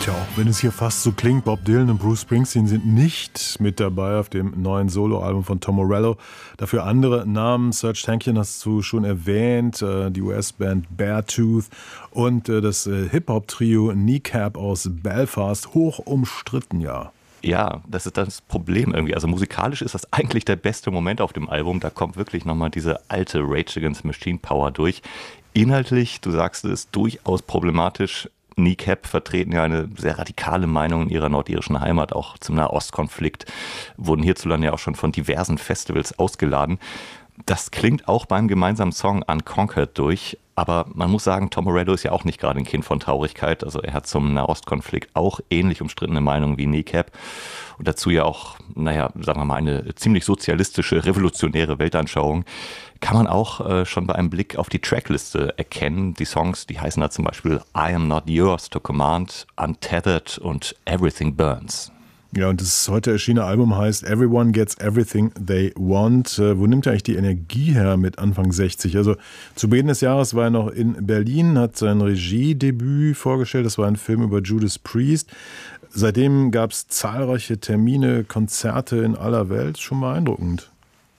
Tja, auch wenn es hier fast so klingt, Bob Dylan und Bruce Springsteen sind nicht mit dabei auf dem neuen Soloalbum von Tom Morello. Dafür andere Namen. Serj Tankian hast du schon erwähnt, die US-Band Beartooth und das Hip-Hop-Trio Kneecap aus Belfast. Hoch umstritten, ja. Ja, das ist das Problem irgendwie. Also musikalisch ist das eigentlich der beste Moment auf dem Album. Da kommt wirklich nochmal diese alte Rage Against the Machine Power durch. Inhaltlich, du sagst es, durchaus problematisch. Kneecap vertreten ja eine sehr radikale Meinung in ihrer nordirischen Heimat, auch zum Nahostkonflikt, wurden hierzulande ja auch schon von diversen Festivals ausgeladen. Das klingt auch beim gemeinsamen Song Unconquered durch, aber man muss sagen, Tom Morello ist ja auch nicht gerade ein Kind von Traurigkeit, also er hat zum Nahostkonflikt auch ähnlich umstrittene Meinungen wie Kneecap und dazu ja auch, sagen wir mal, eine ziemlich sozialistische, revolutionäre Weltanschauung. Kann man auch schon bei einem Blick auf die Trackliste erkennen. Die Songs, die heißen da zum Beispiel I Am Not Yours to Command, Untethered und Everything Burns. Ja, und das heute erschienene Album heißt Everyone Gets Everything They Want. Wo nimmt er eigentlich die Energie her mit Anfang 60? Also zu Beginn des Jahres war er noch in Berlin, hat sein Regiedebüt vorgestellt. Das war ein Film über Judas Priest. Seitdem gab es zahlreiche Termine, Konzerte in aller Welt. Schon beeindruckend.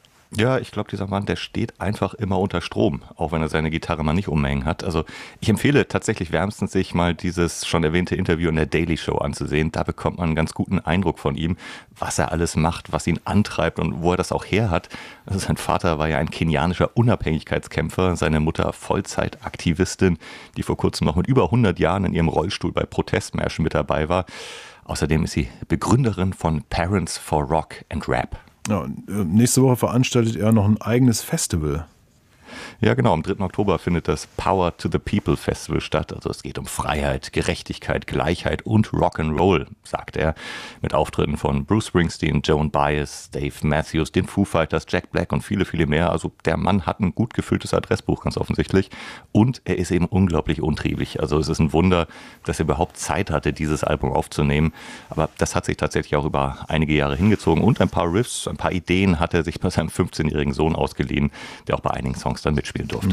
Ja, ich glaube, dieser Mann, der steht einfach immer unter Strom, auch wenn er seine Gitarre mal nicht umhängen hat. Also ich empfehle tatsächlich wärmstens, sich mal dieses schon erwähnte Interview in der Daily Show anzusehen. Da bekommt man einen ganz guten Eindruck von ihm, was er alles macht, was ihn antreibt und wo er das auch her hat. Also sein Vater war ja ein kenianischer Unabhängigkeitskämpfer, seine Mutter Vollzeitaktivistin, die vor kurzem noch mit über 100 Jahren in ihrem Rollstuhl bei Protestmärschen mit dabei war. Außerdem ist sie Begründerin von Parents for Rock and Rap. Ja, nächste Woche veranstaltet er noch ein eigenes Festival. Ja, genau. Am 3. Oktober findet das Power to the People Festival statt. Also es geht um Freiheit, Gerechtigkeit, Gleichheit und Rock'n'Roll, sagt er. Mit Auftritten von Bruce Springsteen, Joan Baez, Dave Matthews, den Foo Fighters, Jack Black und viele, viele mehr. Also der Mann hat ein gut gefülltes Adressbuch, ganz offensichtlich. Und er ist eben unglaublich untriebig. Also es ist ein Wunder, dass er überhaupt Zeit hatte, dieses Album aufzunehmen. Aber das hat sich tatsächlich auch über einige Jahre hingezogen. Und ein paar Riffs, ein paar Ideen hat er sich bei seinem 15-jährigen Sohn ausgeliehen, der auch bei einigen Songs dann mitspielen durfte.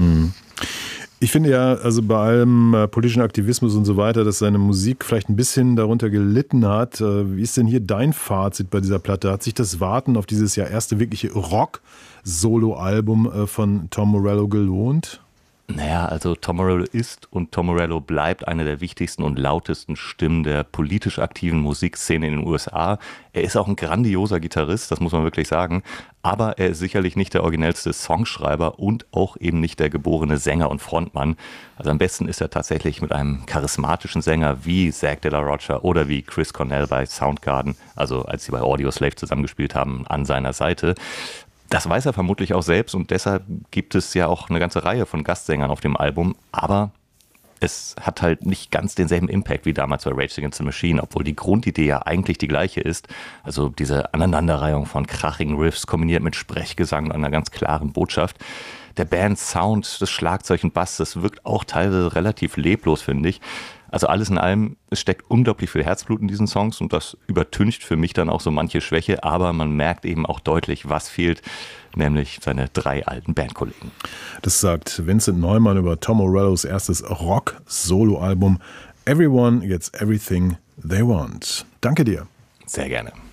Ich finde ja, also bei allem politischen Aktivismus und so weiter, dass seine Musik vielleicht ein bisschen darunter gelitten hat. Wie ist denn hier dein Fazit bei dieser Platte? Hat sich das Warten auf dieses ja erste wirkliche Rock-Solo-Album von Tom Morello gelohnt? Naja, also Tom Morello ist und Tom Morello bleibt eine der wichtigsten und lautesten Stimmen der politisch aktiven Musikszene in den USA. Er ist auch ein grandioser Gitarrist, das muss man wirklich sagen. Aber er ist sicherlich nicht der originellste Songschreiber und auch eben nicht der geborene Sänger und Frontmann. Also am besten ist er tatsächlich mit einem charismatischen Sänger wie Zach De La Rocha oder wie Chris Cornell bei Soundgarden, also als sie bei Audioslave zusammengespielt haben, an seiner Seite. Das weiß er vermutlich auch selbst und deshalb gibt es ja auch eine ganze Reihe von Gastsängern auf dem Album, aber es hat halt nicht ganz denselben Impact wie damals bei Rage Against the Machine, obwohl die Grundidee ja eigentlich die gleiche ist. Also diese Aneinanderreihung von krachigen Riffs kombiniert mit Sprechgesang und einer ganz klaren Botschaft. Der Bands Sound, das Schlagzeug und Bass, das wirkt auch teilweise relativ leblos, finde ich. Also alles in allem, es steckt unglaublich viel Herzblut in diesen Songs und das übertüncht für mich dann auch so manche Schwäche, aber man merkt eben auch deutlich, was fehlt, nämlich seine 3 alten Bandkollegen. Das sagt Vincent Neumann über Tom Morellos erstes Rock-Solo-Album Everyone Gets Everything They Want. Danke dir. Sehr gerne.